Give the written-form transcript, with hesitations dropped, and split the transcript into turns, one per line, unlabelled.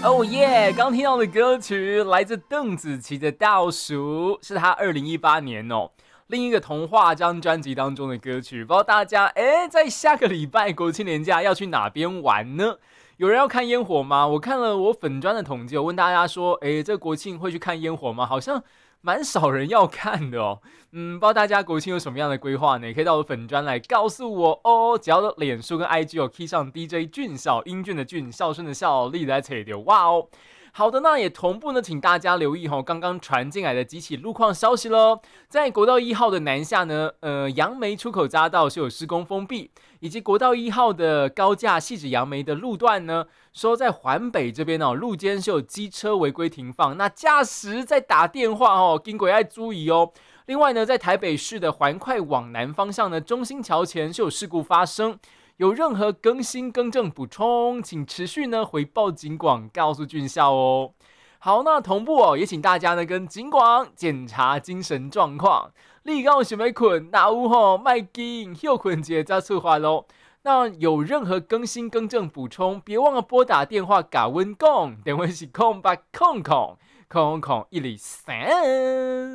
哦耶！刚听到的歌曲来自邓紫棋的《倒数》，是她2018年另一个童话这张专辑当中的歌曲。不知道大家在下个礼拜国庆连假要去哪边玩呢？有人要看烟火吗？我看了我粉专的统计，我问大家说，这国庆会去看烟火吗？好像蛮少人要看的哦。不知道大家国庆有什么样的规划呢？也可以到我粉专来告诉我哦。只要脸书跟 IG 有 key 上 DJ 俊孝，英俊的俊，孝顺的孝，力在扯流哇哦。好的，那也同步呢，请大家留意刚刚传进来的几起路况消息喽。在国道1号的南下呢，杨梅出口匝道是有施工封闭，以及国道1号的高架汐止杨梅的路段呢，说在环北这边路肩是有机车违规停放，那驾驶在打电话经过要注意哦。另外呢，在台北市的环快往南方向呢，中心桥前是有事故发生。有任何更新、更正、补充，请持续呢回报警广，告诉俊孝哦。好，那同步也请大家呢跟警广检查精神状况。你刚有想要困，那有卖紧休困节再出发咯。那有任何更新、更正、补充，别忘了拨打电话甲阮讲，电话是0800000103。